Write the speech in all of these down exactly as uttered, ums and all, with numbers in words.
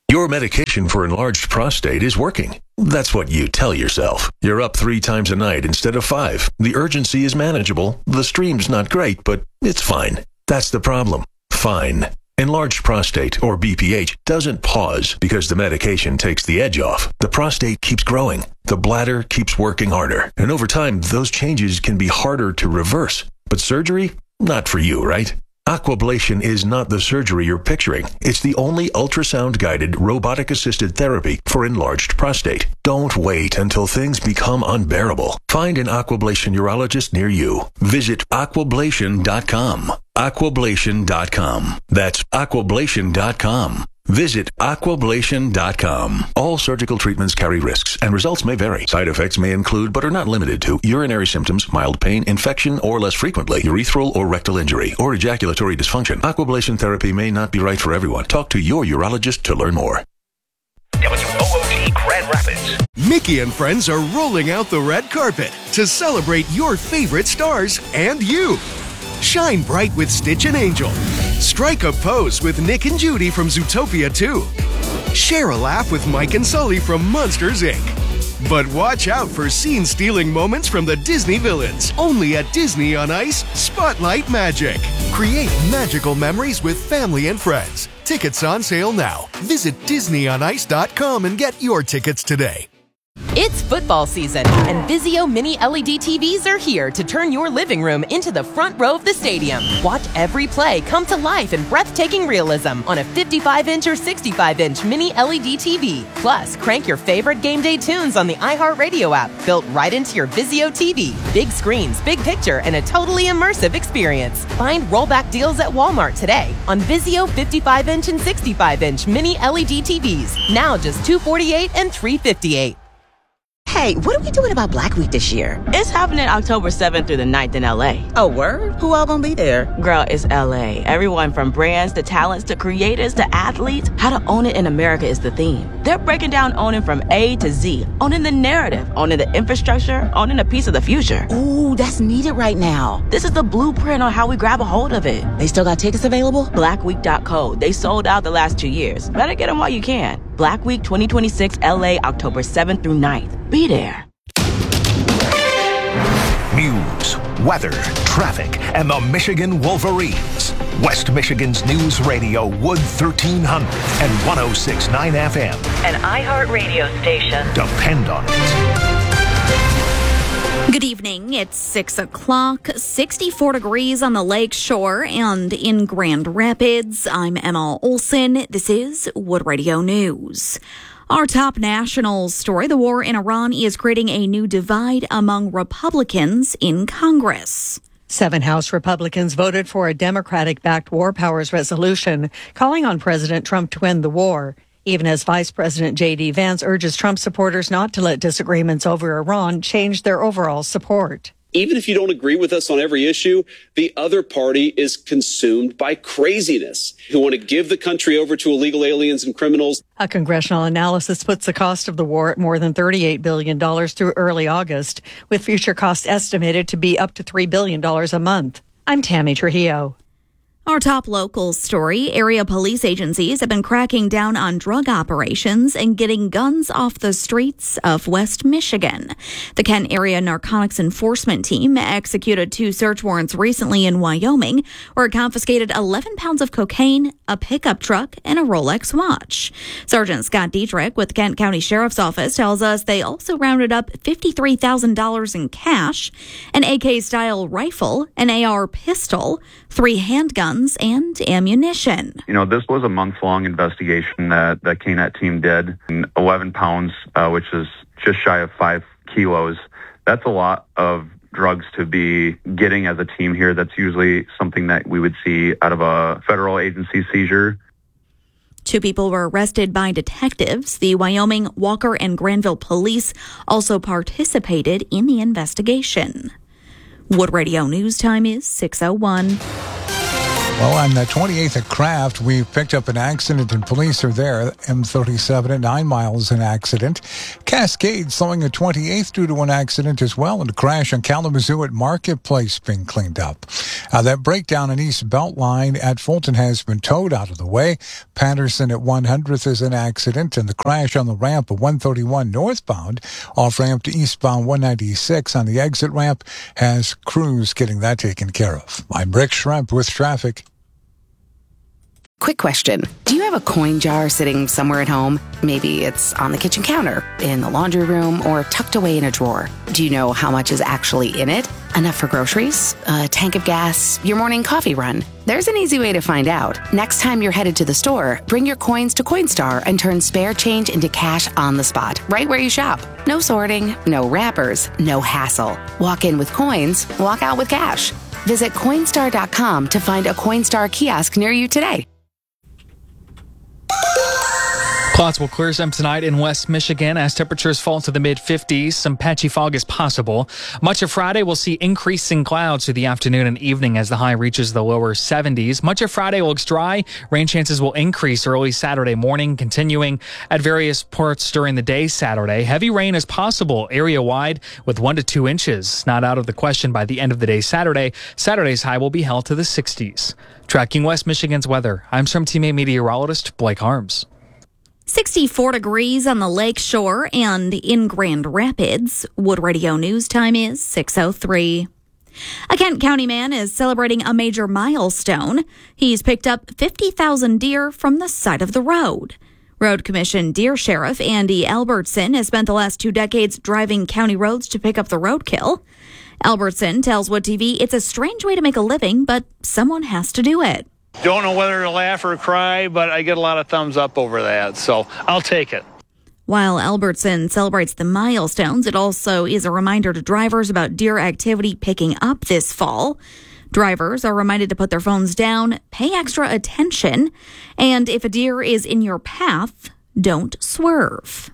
Your medication for enlarged prostate is working. That's what you tell yourself. You're up three times a night instead of five. The urgency is manageable. The stream's not great, but it's fine. That's the problem. Fine. Enlarged prostate, or B P H, doesn't pause because the medication takes the edge off. The prostate keeps growing. The bladder keeps working harder. And over time, those changes can be harder to reverse. But surgery? Not for you, right? Aquablation is not the surgery you're picturing. It's the only ultrasound-guided, robotic-assisted therapy for enlarged prostate. Don't wait until things become unbearable. Find an Aquablation urologist near you. Visit aquablation dot com. aquablation dot com. That's aquablation dot com. Visit aquablation dot com. All surgical treatments carry risks, and results may vary. Side effects may include, but are not limited to, urinary symptoms, mild pain, infection, or less frequently, urethral or rectal injury, or ejaculatory dysfunction. Aquablation therapy may not be right for everyone. Talk to your urologist to learn more. W O O D Grand Rapids. Mickey and friends are rolling out the red carpet to celebrate your favorite stars and you. Shine bright with Stitch and Angel. Strike a pose with Nick and Judy from Zootopia two. Share a laugh with Mike and Sully from Monsters, Incorporated. But watch out for scene-stealing moments from the Disney villains. Only at Disney on Ice, Spotlight Magic. Create magical memories with family and friends. Tickets on sale now. Visit disney on ice dot com and get your tickets today. It's football season, and Vizio Mini L E D T Vs are here to turn your living room into the front row of the stadium. Watch every play come to life in breathtaking realism on a fifty-five inch or sixty-five inch Mini L E D T V. Plus, crank your favorite game day tunes on the iHeartRadio app, built right into your Vizio T V. Big screens, big picture, and a totally immersive experience. Find rollback deals at Walmart today on Vizio fifty-five inch and sixty-five inch Mini L E D T Vs. Now just two hundred forty-eight dollars and three hundred fifty-eight dollars. Hey, what are we doing about Black Week this year? It's happening October seventh through the ninth in L A. Oh, word? Who all gonna be there? Girl, it's L A. Everyone from brands to talents to creators to athletes. How to own it in America is the theme. They're breaking down owning from A to Z. Owning the narrative, owning the infrastructure, owning a piece of the future. Ooh, that's needed right now. This is the blueprint on how we grab a hold of it. They still got tickets available? black week dot co. They sold out the last two years. Better get them while you can. Black Week twenty twenty-six L A, October seventh through ninth. Be there. News, weather, traffic, and the Michigan Wolverines. West Michigan's News Radio, Wood thirteen hundred and one oh six point nine F M. An iHeartRadio station. Depend on it. Good evening. It's six o'clock, sixty-four degrees on the lake shore and in Grand Rapids. I'm Emma Olson. This is Wood Radio News. Our top national story, the war in Iran is creating a new divide among Republicans in Congress. Seven House Republicans voted for a Democratic-backed war powers resolution calling on President Trump to end the war, even as Vice President J D. Vance urges Trump supporters not to let disagreements over Iran change their overall support. Even if you don't agree with us on every issue, the other party is consumed by craziness, who want to give the country over to illegal aliens and criminals. A congressional analysis puts the cost of the war at more than thirty-eight billion dollars through early August, with future costs estimated to be up to three billion dollars a month. I'm Tammy Trujillo. Our top local story, area police agencies have been cracking down on drug operations and getting guns off the streets of West Michigan. The Kent Area Narcotics Enforcement Team executed two search warrants recently in Wyoming, where it confiscated eleven pounds of cocaine, a pickup truck, and a Rolex watch. Sergeant Scott Dietrich with Kent County Sheriff's Office tells us they also rounded up fifty-three thousand dollars in cash, an A K-style rifle, an A R pistol, three handguns, and ammunition. You know, this was a month-long investigation that the K NET team did. And eleven pounds, uh, which is just shy of five kilos. That's a lot of drugs to be getting as a team here. That's usually something that we would see out of a federal agency seizure. Two people were arrested by detectives. The Wyoming, Walker, and Granville police also participated in the investigation. Wood Radio News time is six oh one. Well, on the twenty-eighth at Kraft, we picked up an accident and police are there. M thirty-seven at nine miles, an accident. Cascade slowing at twenty-eighth due to an accident as well, and a crash on Kalamazoo at Marketplace being cleaned up. Uh, that breakdown in East Beltline at Fulton has been towed out of the way. Patterson at one hundredth is an accident, and the crash on the ramp at one thirty-one northbound off ramp to eastbound one ninety-six on the exit ramp has crews getting that taken care of. I'm Rick Schremp with traffic. Quick question. Do you have a coin jar sitting somewhere at home? Maybe it's on the kitchen counter, in the laundry room, or tucked away in a drawer. Do you know how much is actually in it? Enough for groceries? A tank of gas? Your morning coffee run? There's an easy way to find out. Next time you're headed to the store, bring your coins to Coinstar and turn spare change into cash on the spot, right where you shop. No sorting, no wrappers, no hassle. Walk in with coins, walk out with cash. Visit Coinstar dot com to find a Coinstar kiosk near you today. Clouds will clear some tonight in West Michigan as temperatures fall to the mid fifties. Some patchy fog is possible. Much of Friday will see increasing clouds through the afternoon and evening as the high reaches the lower seventies. Much of Friday looks dry. Rain chances will increase early Saturday morning, continuing at various parts during the day Saturday. Heavy rain is possible area-wide with one to two inches. Not out of the question by the end of the day Saturday. Saturday's high will be held to the sixties. Tracking West Michigan's weather, I'm Stream Team eight meteorologist Blake Harms. sixty-four degrees on the lake shore and in Grand Rapids. Wood Radio News time is six oh three. A Kent County man is celebrating a major milestone. He's picked up fifty thousand deer from the side of the road. Road Commission Deer Sheriff Andy Albertson has spent the last two decades driving county roads to pick up the roadkill. Albertson tells Wood T V it's a strange way to make a living, but someone has to do it. Don't know whether to laugh or cry, but I get a lot of thumbs up over that, so I'll take it. While Albertson celebrates the milestones, it also is a reminder to drivers about deer activity picking up this fall. Drivers are reminded to put their phones down, pay extra attention, and if a deer is in your path, don't swerve.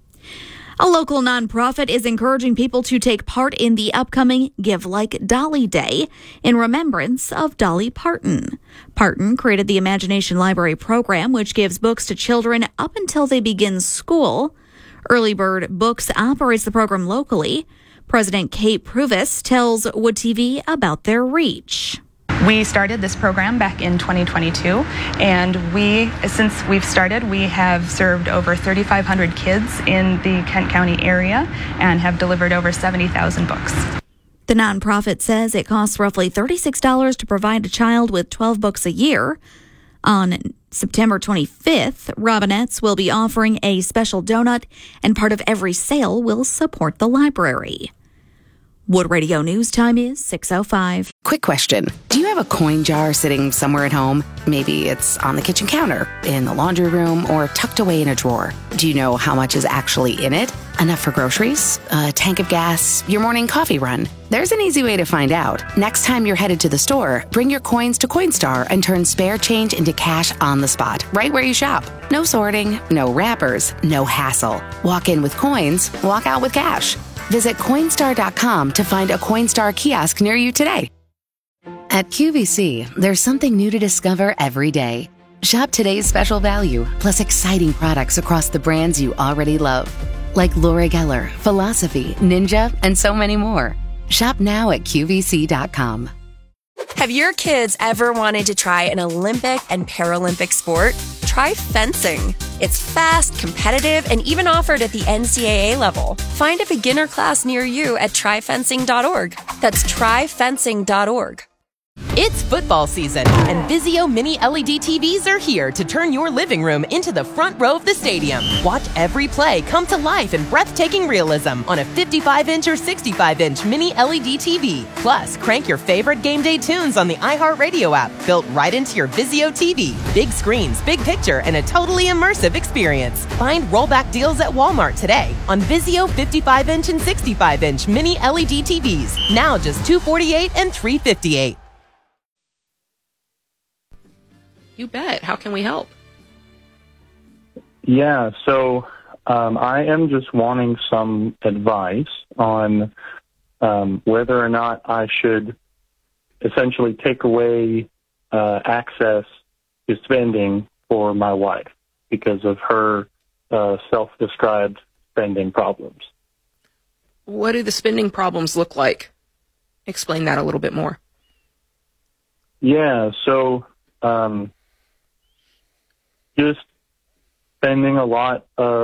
A local nonprofit is encouraging people to take part in the upcoming Give Like Dolly Day in remembrance of Dolly Parton. Parton created the Imagination Library program, which gives books to children up until they begin school. Early Bird Books operates the program locally. President Kate Pruvis tells Wood T V about their reach. We started this program back in twenty twenty-two, and we, since we've started, we have served over thirty-five hundred kids in the Kent County area and have delivered over seventy thousand books. The nonprofit says it costs roughly thirty-six dollars to provide a child with twelve books a year. On September twenty-fifth, Robinettes will be offering a special donut, and part of every sale will support the library. Wood Radio News time is six oh five. Quick question. Do you have a coin jar sitting somewhere at home? Maybe it's on the kitchen counter, in the laundry room, or tucked away in a drawer. Do you know how much is actually in it? Enough for groceries? A tank of gas? Your morning coffee run? There's an easy way to find out. Next time you're headed to the store, bring your coins to Coinstar and turn spare change into cash on the spot, right where you shop. No sorting, no wrappers, no hassle. Walk in with coins, walk out with cash. Visit Coinstar dot com to find a Coinstar kiosk near you today. At Q V C, there's something new to discover every day. Shop today's special value, plus exciting products across the brands you already love. Like Laura Geller, Philosophy, Ninja, and so many more. Shop now at Q V C dot com. Have your kids ever wanted to try an Olympic and Paralympic sport? Try fencing. It's fast, competitive, and even offered at the N C double A level. Find a beginner class near you at try fencing dot org. That's try fencing dot org. It's football season, and Vizio Mini L E D T Vs are here to turn your living room into the front row of the stadium. Watch every play come to life in breathtaking realism on a fifty-five inch or sixty-five inch Mini L E D T V. Plus, crank your favorite game day tunes on the iHeartRadio app, built right into your Vizio T V. Big screens, big picture, and a totally immersive experience. Find rollback deals at Walmart today on Vizio fifty-five inch and sixty-five inch Mini L E D T Vs. Now just two hundred forty-eight dollars and three hundred fifty-eight dollars. You bet. How can we help? Yeah, so um, I am just wanting some advice on um, whether or not I should essentially take away uh, access to spending for my wife because of her uh, self-described spending problems. What do the spending problems look like? Explain that a little bit more. Yeah, so um, just spending a lot of